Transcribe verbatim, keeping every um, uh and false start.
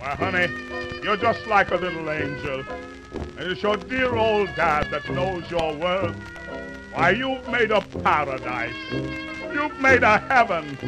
Why, honey, you're just like a little angel. And it's your dear old dad that knows your worth. Why, you've made a paradise. You've made a heaven